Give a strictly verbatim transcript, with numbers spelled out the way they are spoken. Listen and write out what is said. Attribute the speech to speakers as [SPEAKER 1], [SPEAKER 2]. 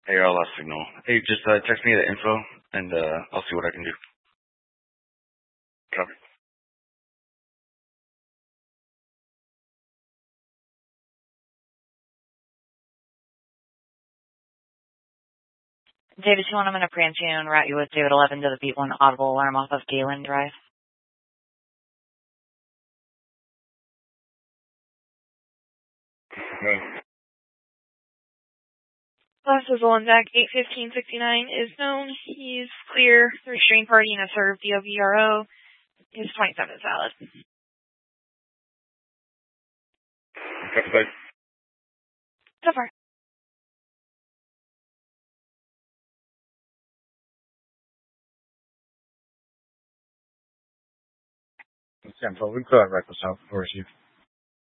[SPEAKER 1] Hey, I lost signal. Hey, just uh, text me the info, and uh, I'll see what I can do. Copy.
[SPEAKER 2] David two one, I'm going to prance you and route you with David eleven to the Beat one audible alarm off of Galen Drive.
[SPEAKER 1] Okay.
[SPEAKER 2] Last is on deck, eight fifteen sixty-nine is known. He's clear. The restrained party and a served D O B R O. His twenty-seven is valid.
[SPEAKER 1] Okay.
[SPEAKER 2] So far.
[SPEAKER 1] Tempo, we could have reckless health for you.